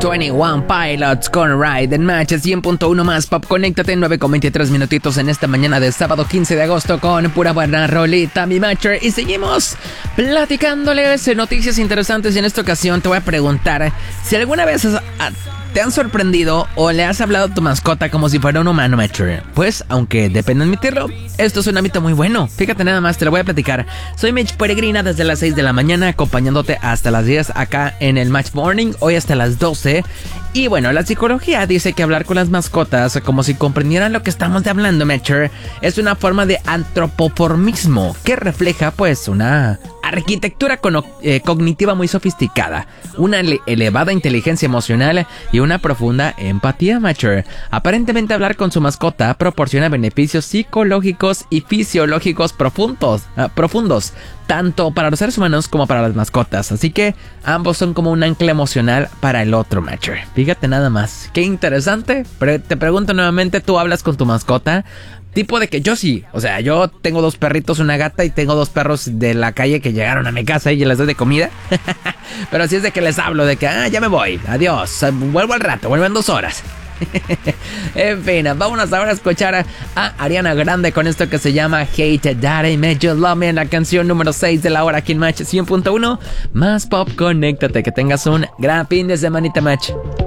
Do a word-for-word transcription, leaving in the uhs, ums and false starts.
veintiuno Pilots con Ride en Match cien punto uno más Pop. Conéctate en nueve con veintitrés minutitos en esta mañana de sábado quince de agosto con pura buena rolita, mi Matcher. Y seguimos platicándoles noticias interesantes. Y en esta ocasión te voy a preguntar si alguna vez has, te han sorprendido o le has hablado a tu mascota como si fuera un humano, Matcher. Pues, aunque depende de admitirlo, esto es un hábito muy bueno. Fíjate nada más, te lo voy a platicar. Soy Mitch Peregrina desde las seis de la mañana, acompañándote hasta las diez acá en el Match Morning, hoy hasta las doce. Y bueno, la psicología dice que hablar con las mascotas como si comprendieran lo que estamos hablando, Matcher, es una forma de antropoformismo que refleja pues una arquitectura con, eh, cognitiva muy sofisticada, una ele- elevada inteligencia emocional y una profunda empatía, Matcher. Aparentemente hablar con su mascota proporciona beneficios psicológicos y fisiológicos profundos, uh, profundos, tanto para los seres humanos como para las mascotas. Así que ambos son como un ancla emocional para el otro, Matcher. Fíjate nada más, qué interesante. Pero te pregunto nuevamente, ¿tú hablas con tu mascota? Tipo de que yo sí, o sea, yo tengo dos perritos, una gata y tengo dos perros de la calle que llegaron a mi casa y les doy de comida. Pero así es de que les hablo de que, ah, ya me voy, adiós, vuelvo al rato, vuelvo en dos horas. En fin, vámonos ahora a escuchar a, a Ariana Grande con esto que se llama Hate That I Made You Love Me, en la canción número seis de la hora aquí en Match cien punto uno más Pop. Conéctate, que tengas un gran fin de semanita, Match.